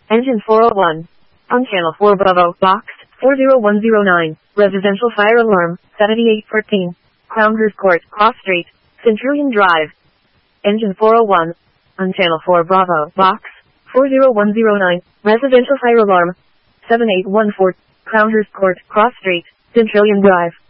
Engine 401. On Channel 4 Bravo, Box 40109. Residential fire alarm, 7814. Crownhurst Court, Cross Street, Centurion Drive. Engine 401. On Channel 4 Bravo, Box 40109. Residential fire alarm, 7814. Crownhurst Court, Cross Street, Centurion Drive.